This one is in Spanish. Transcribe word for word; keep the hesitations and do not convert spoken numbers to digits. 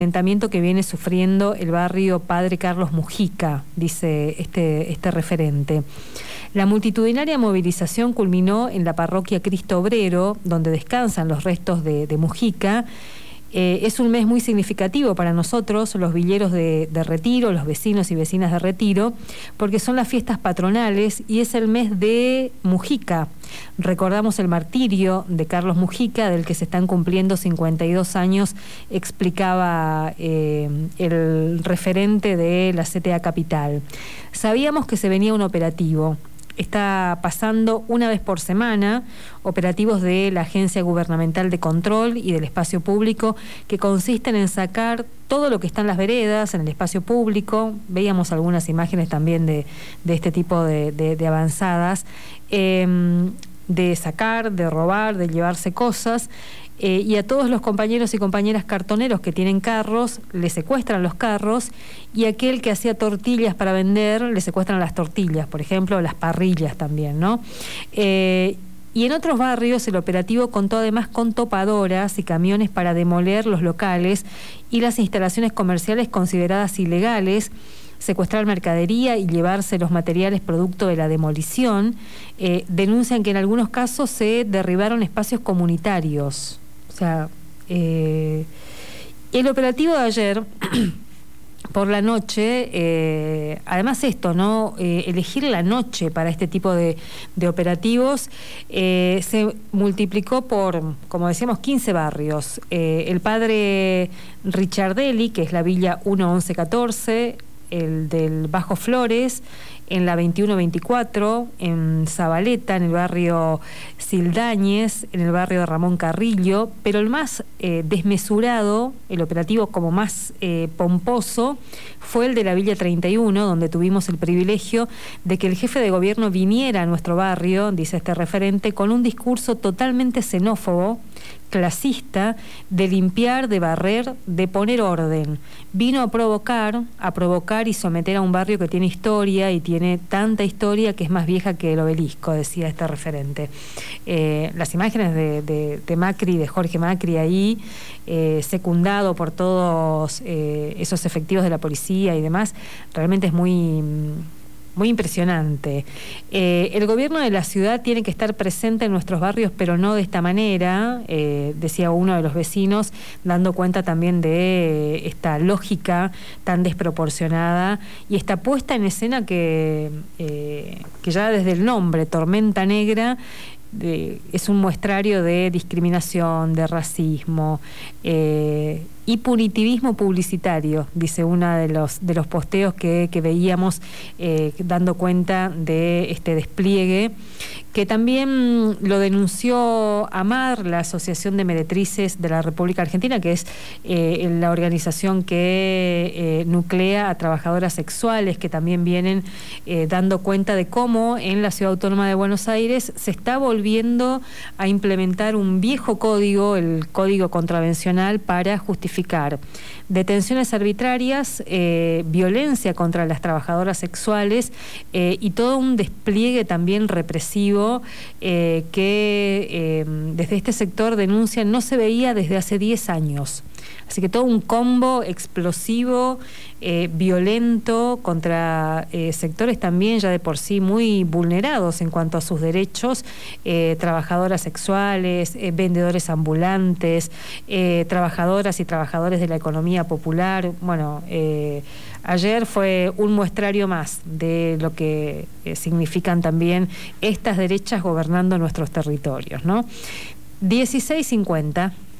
Enfrentamiento que viene sufriendo el barrio Padre Carlos Mujica, dice este, este referente. La multitudinaria movilización culminó en la parroquia Cristo Obrero, donde descansan los restos de, de Mujica. Eh, es un mes muy significativo para nosotros, los villeros de, de Retiro, los vecinos y vecinas de Retiro, porque son las fiestas patronales y es el mes de Mujica. Recordamos el martirio de Carlos Mujica, del que se están cumpliendo cincuenta y dos años, explicaba eh, el referente de la C T A Capital. Sabíamos que se venía un operativo. Está pasando una vez por semana operativos de la Agencia Gubernamental de Control y del Espacio Público, que consisten en sacar todo lo que está en las veredas, en el espacio público. Veíamos algunas imágenes también de, de este tipo de, de, de avanzadas, eh, de sacar, de robar, de llevarse cosas. Eh, y a todos los compañeros y compañeras cartoneros que tienen carros, les secuestran los carros, y aquel que hacía tortillas para vender, le secuestran las tortillas, por ejemplo, las parrillas también, ¿no? Eh, y en otros barrios el operativo contó además con topadoras y camiones para demoler los locales y las instalaciones comerciales consideradas ilegales, secuestrar mercadería y llevarse los materiales producto de la demolición. Eh, denuncian que en algunos casos se derribaron espacios comunitarios. O sea, eh, el operativo de ayer por la noche, eh, además esto, ¿no? Eh, elegir la noche para este tipo de, de operativos, eh, se multiplicó por, como decíamos, quince barrios. Eh, el Padre Richardelli, que es la Villa uno once catorce, el del Bajo Flores, en la veintiuno veinticuatro, en Zabaleta, en el barrio Sildañez, en el barrio de Ramón Carrillo, pero el más eh, desmesurado, el operativo como más eh, pomposo, fue el de la Villa treinta y uno, donde tuvimos el privilegio de que el jefe de gobierno viniera a nuestro barrio, dice este referente, con un discurso totalmente xenófobo, clasista, de limpiar, de barrer, de poner orden. Vino a provocar, a provocar y someter a un barrio que tiene historia y tiene tanta historia que es más vieja que el obelisco, decía este referente. Eh, las imágenes de, de, de Macri, de Jorge Macri ahí, eh, secundado por todos eh, esos efectivos de la policía y demás, realmente es muy... muy impresionante. Eh, el gobierno de la ciudad tiene que estar presente en nuestros barrios, pero no de esta manera, eh, decía uno de los vecinos, dando cuenta también de esta lógica tan desproporcionada y esta puesta en escena que, eh, que ya desde el nombre, Tormenta Negra, De, es un muestrario de discriminación, de racismo eh, y punitivismo publicitario, dice uno de los, de los posteos que, que veíamos eh, dando cuenta de este despliegue, que también lo denunció AMAR, la Asociación de Meretrices de la República Argentina, que es eh, la organización que eh, nuclea a trabajadoras sexuales, que también vienen eh, dando cuenta de cómo en la Ciudad Autónoma de Buenos Aires se está volviendo a implementar un viejo código, el Código Contravencional, para justificar detenciones arbitrarias, eh, violencia contra las trabajadoras sexuales eh, y todo un despliegue también represivo eh, que eh, desde este sector denuncian no se veía desde hace diez años. Así que todo un combo explosivo, eh, violento contra eh, sectores también ya de por sí muy vulnerados en cuanto a sus derechos, eh, trabajadoras sexuales, eh, vendedores ambulantes, eh, trabajadoras y trabajadores de la economía popular. Bueno, eh, ayer fue un muestrario más de lo que eh, significan también estas derechas gobernando nuestros territorios, ¿no? dieciséis cincuenta.